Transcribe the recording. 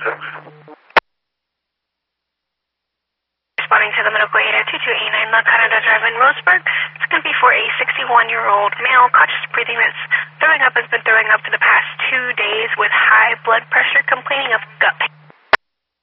Responding to the medical aid at 2289 La Canada Drive in Roseburg. It's going to be for a 61-year-old male, conscious breathing that's throwing up, has been throwing up for the past 2 days with high blood pressure, complaining of gut pain.